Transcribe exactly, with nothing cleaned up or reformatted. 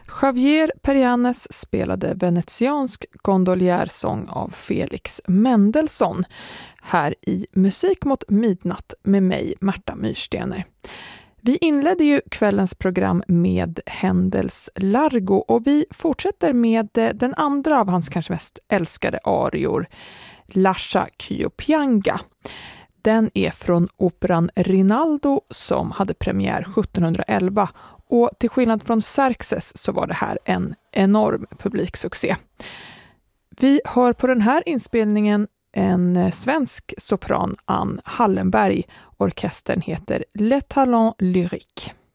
Javier Perianes spelade venetiansk gondoljärsång av Felix Mendelssohn här i Musik mot midnatt med mig, Märta Myrstener. Vi inledde ju kvällens program med Händels Largo och vi fortsätter med den andra av hans kanske mest älskade arior, Lascia ch'io pianga. Den är från operan Rinaldo som hade premiär sjuttonhundraelva och till skillnad från Xerxes så var det här en enorm publiksuccé. Vi hör på den här inspelningen en svensk sopran, Ann Hallenberg. Orkestern heter Les Talents Lyriques.